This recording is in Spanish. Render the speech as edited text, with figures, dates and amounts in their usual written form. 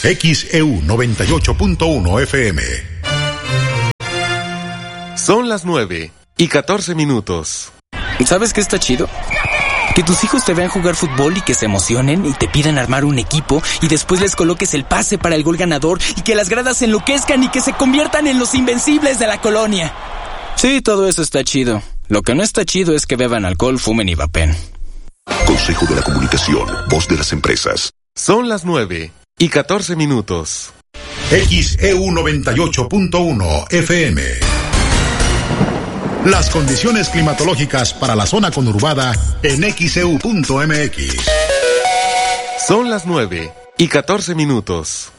XEU 98.1 FM. Son las 9:14. ¿Sabes qué está chido? Que tus hijos te vean jugar fútbol y que se emocionen y te pidan armar un equipo y después les coloques el pase para el gol ganador y que las gradas se enloquezcan y que se conviertan en los invencibles de la colonia. Sí, todo eso está chido. Lo que no está chido es que beban alcohol, fumen y vapen. Consejo de la Comunicación, voz de las empresas. Son las 9:14. XEU 98.1 FM. Las condiciones climatológicas para la zona conurbada en XEU.mx. Son las 9:14.